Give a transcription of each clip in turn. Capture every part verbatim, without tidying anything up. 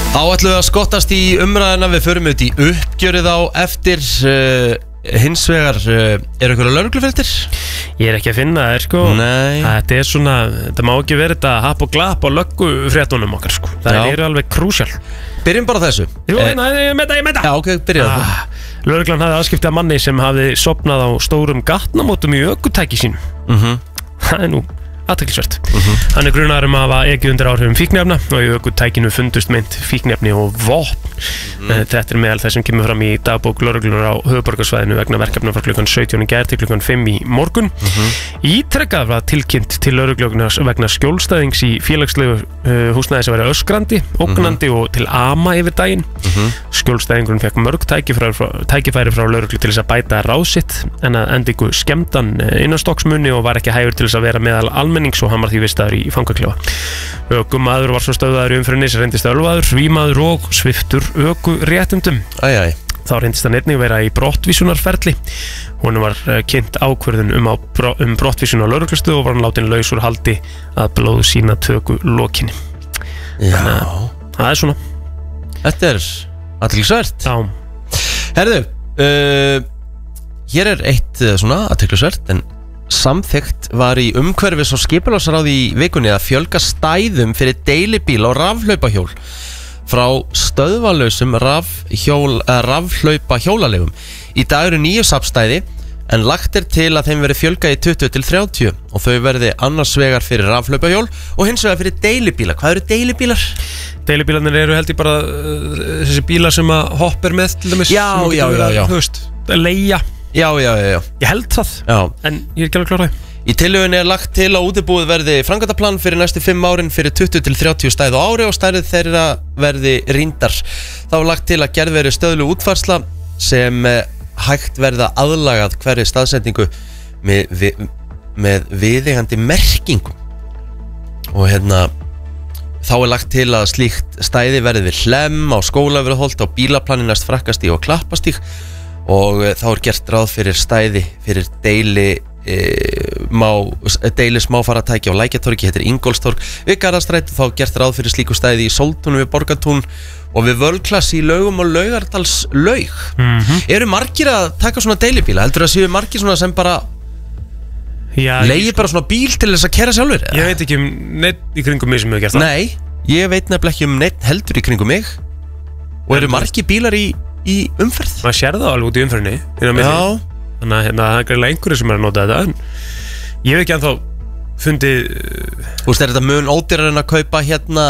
Áætluðu að skottast í umræðina, við förum út í uppgjörið á eftir. uh, Hins vegar, uh, er einhverja lögreglufréttir? Ég er ekki að finna það, sko. Nei. Þetta er svona, þetta má ekki vera þetta happ og glapp á löggufréttunum okkar, sko. Það Já. eru alveg krúsjál. Byrjum bara á þessu. Jú, Eh, nei, ég með það, ég með það. Já, ok, byrjum það. Ah, lögreglan hafði afskiptið af manni sem hafði sopnað á stórum gatnamótum í ökutæki sín. Mhm. Það er nú athyglisvert. Hann er grunaður um að hafa ekið undir áhrifum fíknefna og í ökutækinu fundust meint fíknefni og vopn. Þetta er meðal þess sem kemur fram í dagbók lögreglunnar á höfuðborgarsvæðinu vegna verkefna frá klukkan sautján í gær til klukkan fimm í morgun. Ítrekað var tilkynnt til lögreglunnar vegna skjólstæðings í félagslegu uh, húsnæði sem væri öskrandi, ógnandi og til ama yfir daginn. Skjólstæðingurinn fekk mörg tækifæri frá, tækifæri frá lögreglu til þess að bæta ráð sitt en að endingu skemmdan innanstokksmunni og var ekki hæfur til þess að vera meðal almennings og hann var því vistaður í fangaklefa. Ökumaður var svo stöðvaður í umferðinni sem reyndist ölvaður, svímaður og sviptur ökuréttindum. Æj, æj. Þá reyndist hann einnig vera í brottvísunarferli. Honum var kynnt ákvörðun um, á, um brottvísun á lögreglustu og var hann látin laus úr haldi að blóðu sína töku lokinni. Já. Það er svona. Þetta er athyglisvert. Já. Herðu, uh, hér er eitt uh, svona athyglisvert en samþykkt var í umhverfis- og skipulagsráði í vikunni að fjölga stæðum fyrir deilibíl og rafhlaupahjól frá stöðvalausum rafhjól, uh, rafhlaupa hjólalegum. Í dag eru níu safnstæði en lagt er til að þeim veri fjölgað í tuttugu til þrjátíu og þau verði annars vegar fyrir rafhlaupahjól og hins vegar fyrir deilibíla. Hvað eru deilibílar? Deilibílarnir eru held ég bara uh, þessi bílar sem að hopp er með til dæmis. Já, já, já, já. Þú veist, leigja. Já, já, já, já. Ég held það, Já. en ég er ekki alveg kláraði. Í tillögunni er lagt til að útibúið verði framkvæmdaplan fyrir næstu fimm árin fyrir tuttugu til þrjátíu stæð á ári og stærð þeirra verði rýndar. Þá er lagt til að gerð veri stöðlu útfærsla sem hægt verða aðlagað hverri staðsendingu með, við, með viðeigandi merkingum. Og hérna, þá er lagt til að slíkt stæði verði við Hlemm, á Skólavörðuholt, á bílaplani næst Frakkastíg og Klappastíg og þá er gert ráð fyrir stæði fyrir deili e, má, deili smáfaratæki á Lækjartorgi, heitir Ingólfstorg við Garðastræti, þá er gert ráð fyrir slíku stæði í Sóltúni við Borgartún og við Völklass í Laugum og Laugardalslaug. Mm-hmm. Eru margir að taka svona deilibíla? Heldur það séu margir svona sem bara Já, leigi bara svona bíl til þess að kera sjálfur? Ég veit ekki um neitt í kringum mig sem hefur gert það. Nei, ég veit nefnilega ekki um neitt heldur í kringum mig. Og eru margir bílar í, í umferð? Maður sér það alveg út í umferðinni. Já. Þannig að hérna, það er greiðlega einhverju sem er að nota þetta en ég hef ekki ennþá fundið Þú veist, er þetta mun ódýrar en að kaupa hérna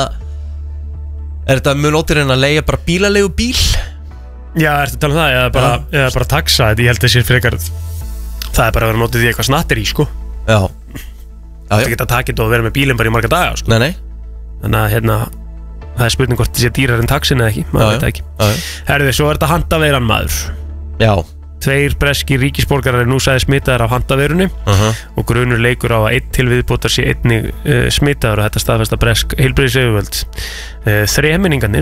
Er þetta mun ódýrar en að leigja bara bílalegu bíl? Já, ertu að tala um það eða bara, eða bara taxa þetta, ég held þessi frekar það er bara að vera notið í eitthvað snattir í sko. Já. Það er ekki að taka þetta og vera með bílinn bara í marga daga sko. Nei, nei. Þannig að hérna það er spurning hvort þetta sé dýrar en taxin eða ekki, maður veit ekki. Herðu, svo er þetta handaveiran maður. Já. Tveir breskir ríkisborgarar er nú sagði smitaðar af handaveirunni uh-huh. og grunur leikur á að einn til viðbótar sé einnig uh, smitaður og þetta staðfesta bresk heilbrigðisyfirvöld. Uh, Þremenningarnir